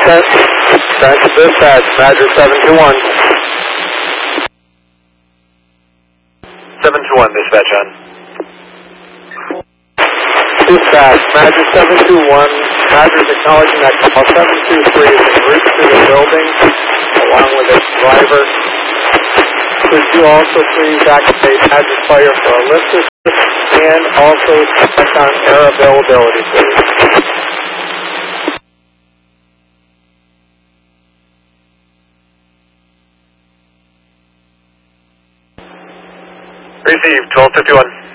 Transit dispatch, Badger 721. 721, dispatch on. Dispatch, Badger 721. Badger's acknowledging that call 723 is en route to the building along with its driver. Could you also please activate Badger Fire for a lift assist and also check on air availability, please? Received, 1251.